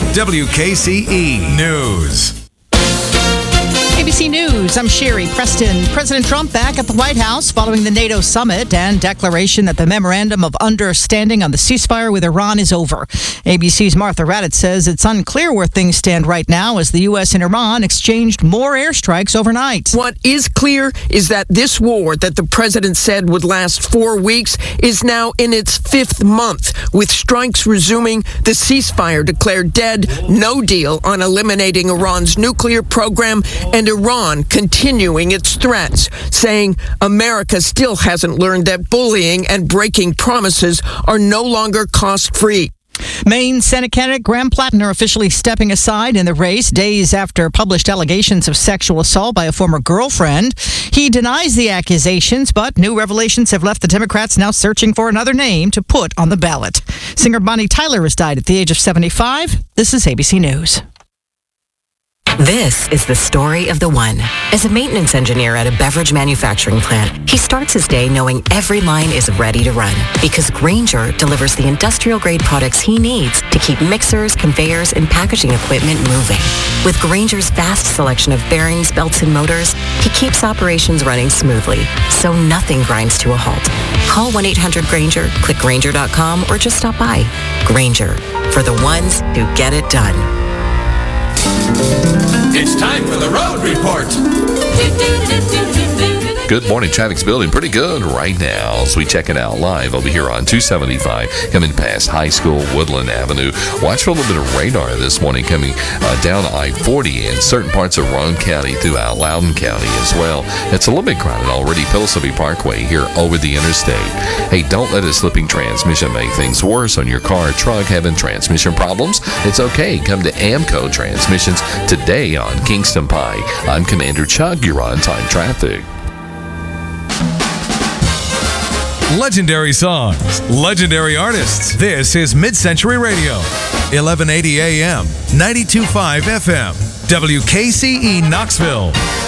WKCE News. ABC News, I'm Sherry Preston. President Trump back at the White House following the NATO summit and declaration that the memorandum of understanding on the ceasefire with Iran is over. ABC's Martha Raddatz says it's unclear where things stand right now as the U.S. and Iran exchanged more airstrikes overnight. What is clear is that this war that the president said would last 4 weeks is now in its 5th month, with strikes resuming, the ceasefire declared dead, no deal on eliminating Iran's nuclear program, and Iran continuing its threats, saying America still hasn't learned that bullying and breaking promises are no longer cost-free. Maine Senate candidate Graham Plattner officially stepping aside in the race days after published allegations of sexual assault by a former girlfriend. He denies the accusations, but new revelations have left the Democrats now searching for another name to put on the ballot. Singer Bonnie Tyler has died at the age of 75. This is ABC News. This is the story of the one. As a maintenance engineer at a beverage manufacturing plant, he starts his day knowing every line is ready to run because Grainger delivers the industrial-grade products he needs to keep mixers, conveyors, and packaging equipment moving. With Grainger's vast selection of bearings, belts, and motors, he keeps operations running smoothly, so nothing grinds to a halt. Call 1-800-GRAINGER, click Grainger.com, or just stop by. Grainger, for the ones who get it done. It's time for the Road Report. Good morning. Traffic's building pretty good right now as we check it out live over here on 275 coming past High School, Woodland Avenue. Watch for a little bit of radar this morning coming down I-40 in certain parts of Roane County throughout Loudoun County as well. It's a little bit crowded already. Pillsbury Parkway here over the interstate. Hey, don't let a slipping transmission make things worse on your car or truck having transmission problems. It's okay. Come to Amco Transmissions today on Kingston Pike. I'm Commander Chuck. You're on time traffic. Legendary songs, legendary artists. This is Mid-Century Radio, 1180 AM, 92.5 FM, WKCE Knoxville.